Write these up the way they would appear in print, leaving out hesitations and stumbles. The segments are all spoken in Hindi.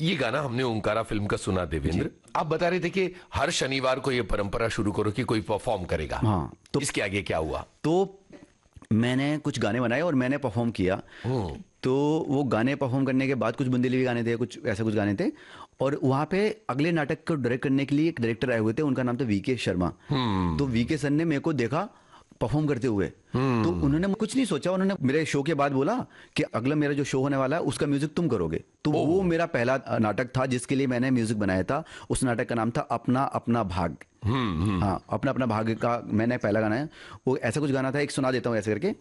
ये गाना हमने ओंकारा फिल्म का सुना देवेंद्र। आप बता रहे थे कि हर शनिवार को ये परंपरा शुरू करो कि कोई परफॉर्म करेगा। हाँ, तो इसके आगे क्या हुआ? तो मैंने कुछ गाने बनाए और मैंने परफॉर्म किया। तो वो गाने परफॉर्म करने के बाद कुछ बुंदेली गाने थे, कुछ ऐसे कुछ गाने थे, और वहाँ पे अगले नाटक को डायरेक्ट करने के लिए एक डायरेक्टर आए हुए थे, उनका नाम था वीके शर्मा। तो वीके सर ने मेरे को देखा परफॉर्म करते हुए, तो उन्होंने कुछ नहीं सोचा, उन्होंने मेरे शो के बाद बोला कि अगला मेरा जो शो होने वाला है उसका म्यूजिक तुम करोगे। तो वो मेरा पहला नाटक था जिसके लिए मैंने म्यूजिक बनाया था। उस नाटक का नाम था अपना अपना भाग। हाँ, अपना अपना भाग्य का मैंने पहला गाना है। वो ऐसा कुछ गाना था, एक सुना देता हूँ ऐसे करके।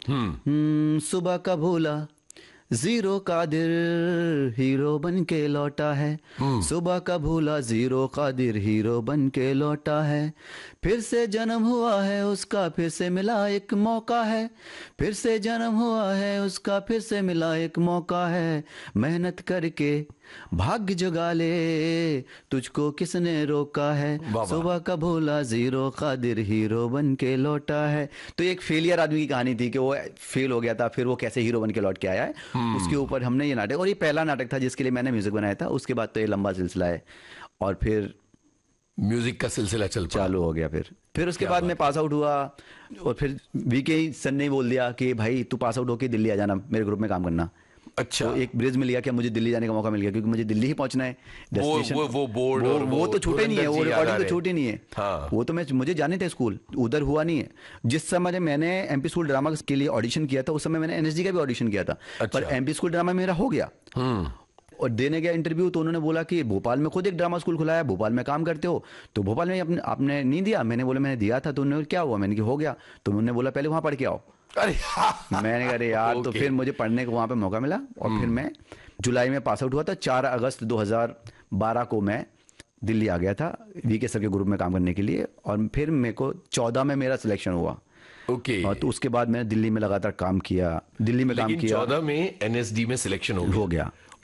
सुबह का भूला जीरो कादिर हीरो बन के लौटा है, सुबह का भूला जीरो कादिर हीरो बन के लौटा है, फिर से जन्म हुआ है उसका फिर से मिला एक मौका है, फिर से जन्म हुआ है उसका फिर से मिला एक मौका है, मेहनत करके भाग्य जगा ले तुझको किसने रोका है, सुबह का भूला जीरो कादिर हीरो बन के लौटा है। तो एक फेलियर आदमी की कहानी थी कि वो फेल हो गया था, फिर वो कैसे हीरो बन के लौट के आया है, उसके ऊपर हमने ये नाटक, और ये पहला नाटक था जिसके लिए मैंने म्यूजिक बनाया था। उसके बाद तो ये लंबा सिलसिला है और फिर म्यूजिक का सिलसिला चालू हो गया। फिर उसके बाद मैं पास आउट हुआ और फिर वीके सर ने बोल दिया कि भाई तू पास आउट होके दिल्ली आ जाना, मेरे ग्रुप में काम करना। अच्छा, तो एक ब्रिज मिल गया कि मुझे दिल्ली जाने का मौका मिल गया, क्योंकि मुझे दिल्ली ही पहुंचना है। डेस्टिनेशन वो बोर्ड और वो तो छूटे नहीं है, वो रिकॉर्डिंग तो छूटी नहीं है। हाँ। वो तो मुझे जाने थे स्कूल, उधर हुआ नहीं है। जिस समय मैंने एमपी स्कूल ड्रामा के लिए ऑडिशन किया था उस समय मैंने एनएसडी का भी ऑडिशन किया था। अच्छा। पर एमपी स्कूल ड्रामा मेरा हो गया और देने गया इंटरव्यू, तो उन्होंने बोला कि भोपाल में खुद एक ड्रामा स्कूल खुला है, भोपाल में काम करते हो, तो भोपाल में आपने नहीं दिया। मैंने बोला मैंने दिया था। तो उन्होंने क्या हुआ, मैंने कि हो गया। तो उन्होंने बोला पहले वहां पढ़ के आओ। अरे मैंने कहा यार। तो फिर मुझे पढ़ने को वहां पे मौका मिला और फिर मैं जुलाई में पास आउट हुआ था। 4 अगस्त 2012 को मैं दिल्ली आ गया था वीके सर के ग्रुप में काम करने के लिए, और फिर मेरे को 14 में मेरा सिलेक्शन हुआ। ओके। और तो उसके बाद मैंने दिल्ली में लगातार काम किया, दिल्ली में काम किया। 14 में एनएसडी में सिलेक्शन हो गया।